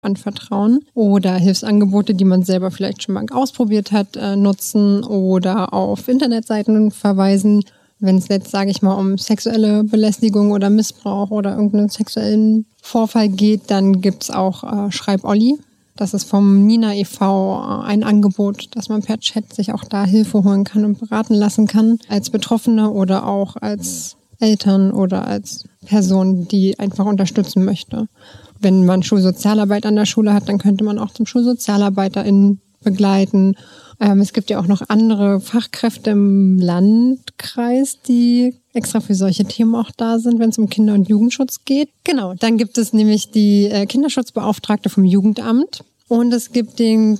anvertrauen oder Hilfsangebote, die man selber vielleicht schon mal ausprobiert hat, nutzen oder auf Internetseiten verweisen. Wenn es jetzt, sage ich mal, um sexuelle Belästigung oder Missbrauch oder irgendeinen sexuellen Vorfall geht, dann gibt es auch Schreib Olli. Das ist vom Nina e.V. ein Angebot, dass man per Chat sich auch da Hilfe holen kann und beraten lassen kann, als Betroffene oder auch als Eltern oder als Person, die einfach unterstützen möchte. Wenn man Schulsozialarbeit an der Schule hat, dann könnte man auch zum SchulsozialarbeiterInnen begleiten. Es gibt ja auch noch andere Fachkräfte im Landkreis, die extra für solche Themen auch da sind, wenn es um Kinder- und Jugendschutz geht. Genau, dann gibt es nämlich die Kinderschutzbeauftragte vom Jugendamt und es gibt den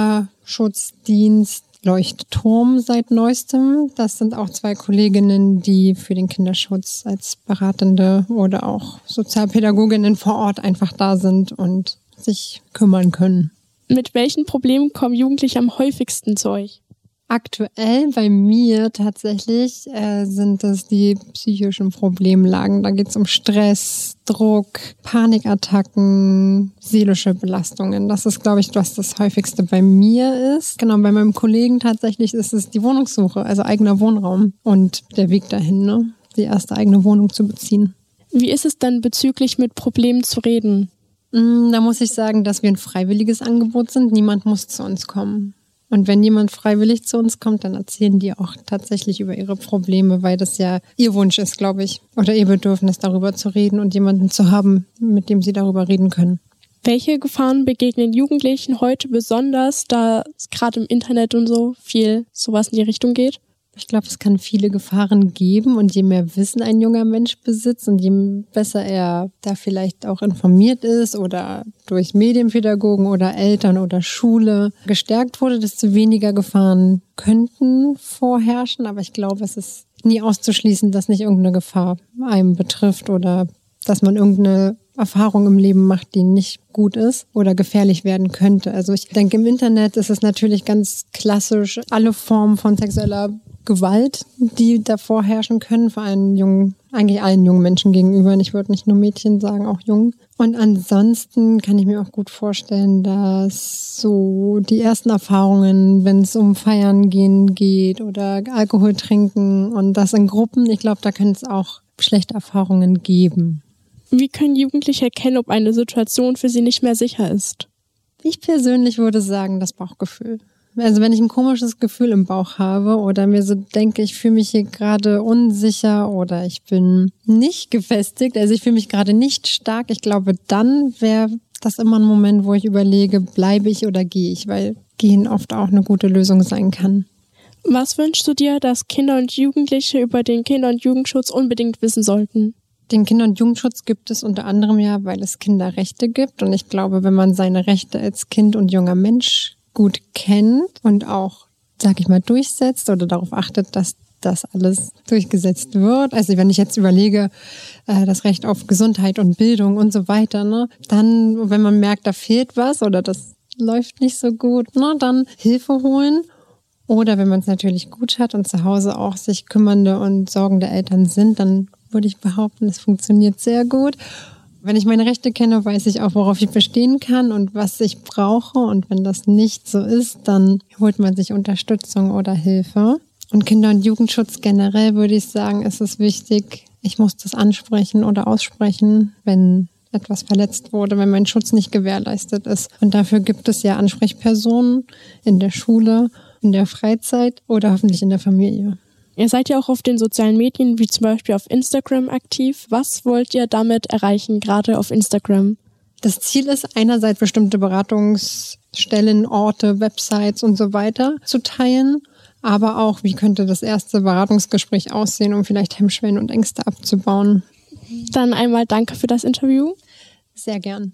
Kinderschutzdienst Leuchtturm seit neuestem. Das sind auch 2 Kolleginnen, die für den Kinderschutz als Beratende oder auch Sozialpädagoginnen vor Ort einfach da sind und sich kümmern können. Mit welchen Problemen kommen Jugendliche am häufigsten zu euch? Aktuell bei mir tatsächlich sind es die psychischen Problemlagen. Da geht es um Stress, Druck, Panikattacken, seelische Belastungen. Das ist, glaube ich, was das häufigste bei mir ist. Genau, bei meinem Kollegen tatsächlich ist es die Wohnungssuche, also eigener Wohnraum und der Weg dahin, ne? Die erste eigene Wohnung zu beziehen. Wie ist es dann bezüglich mit Problemen zu reden? Da muss ich sagen, dass wir ein freiwilliges Angebot sind. Niemand muss zu uns kommen. Und wenn jemand freiwillig zu uns kommt, dann erzählen die auch tatsächlich über ihre Probleme, weil das ja ihr Wunsch ist, glaube ich, oder ihr Bedürfnis, darüber zu reden und jemanden zu haben, mit dem sie darüber reden können. Welche Gefahren begegnen Jugendlichen heute besonders, da es gerade im Internet und so viel sowas in die Richtung geht? Ich glaube, es kann viele Gefahren geben und je mehr Wissen ein junger Mensch besitzt und je besser er da vielleicht auch informiert ist oder durch Medienpädagogen oder Eltern oder Schule gestärkt wurde, desto weniger Gefahren könnten vorherrschen. Aber ich glaube, es ist nie auszuschließen, dass nicht irgendeine Gefahr einem betrifft oder dass man irgendeine Erfahrung im Leben macht, die nicht gut ist oder gefährlich werden könnte. Also ich denke, im Internet ist es natürlich ganz klassisch alle Formen von sexueller Gewalt, die davor herrschen können, vor allem eigentlich allen jungen Menschen gegenüber. Und ich würde nicht nur Mädchen sagen, auch Jungen. Und ansonsten kann ich mir auch gut vorstellen, dass so die ersten Erfahrungen, wenn es um Feiern gehen geht oder Alkohol trinken und das in Gruppen, ich glaube, da können es auch schlechte Erfahrungen geben. Wie können Jugendliche erkennen, ob eine Situation für sie nicht mehr sicher ist? Ich persönlich würde sagen, das Bauchgefühl. Also wenn ich ein komisches Gefühl im Bauch habe oder mir so denke, ich fühle mich hier gerade unsicher oder ich bin nicht gefestigt, also ich fühle mich gerade nicht stark, ich glaube, dann wäre das immer ein Moment, wo ich überlege, bleibe ich oder gehe ich, weil gehen oft auch eine gute Lösung sein kann. Was wünschst du dir, dass Kinder und Jugendliche über den Kinder- und Jugendschutz unbedingt wissen sollten? Den Kinder- und Jugendschutz gibt es unter anderem ja, weil es Kinderrechte gibt. Und ich glaube, wenn man seine Rechte als Kind und junger Mensch gut kennt und auch, sag ich mal, durchsetzt oder darauf achtet, dass das alles durchgesetzt wird. Also wenn ich jetzt überlege, das Recht auf Gesundheit und Bildung und so weiter, ne, dann, wenn man merkt, da fehlt was oder das läuft nicht so gut, ne, dann Hilfe holen. Oder wenn man es natürlich gut hat und zu Hause auch sich kümmernde und sorgende Eltern sind, dann würde ich behaupten, es funktioniert sehr gut. Wenn ich meine Rechte kenne, weiß ich auch, worauf ich bestehen kann und was ich brauche. Und wenn das nicht so ist, dann holt man sich Unterstützung oder Hilfe. Und Kinder- und Jugendschutz generell würde ich sagen, ist es wichtig, ich muss das ansprechen oder aussprechen, wenn etwas verletzt wurde, wenn mein Schutz nicht gewährleistet ist. Und dafür gibt es ja Ansprechpersonen in der Schule, in der Freizeit oder hoffentlich in der Familie. Ihr seid ja auch auf den sozialen Medien, wie zum Beispiel auf Instagram, aktiv. Was wollt ihr damit erreichen, gerade auf Instagram? Das Ziel ist einerseits bestimmte Beratungsstellen, Orte, Websites und so weiter zu teilen, aber auch, wie könnte das erste Beratungsgespräch aussehen, um vielleicht Hemmschwellen und Ängste abzubauen. Dann einmal danke für das Interview. Sehr gern.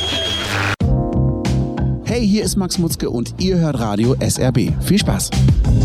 Hey, hier ist Max Mutzke und ihr hört Radio SRB. Viel Spaß.